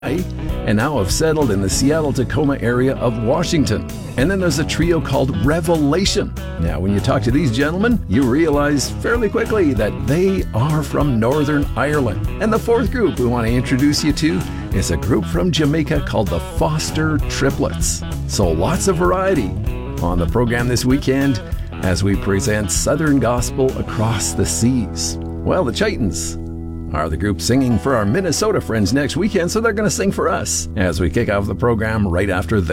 and now have settled in the Seattle-Tacoma area of Washington. And then there's a trio called Revelation. Now, when you talk to these gentlemen, you realize fairly quickly that they are from Northern Ireland. And the fourth group we want to introduce you to is a group from Jamaica called the Foster Triplets. So lots of variety on the program this weekend as we present Southern Gospel across the seas. Well, the Chitons are the group singing for our Minnesota friends next weekend, so they're going to sing for us as we kick off the program right after this.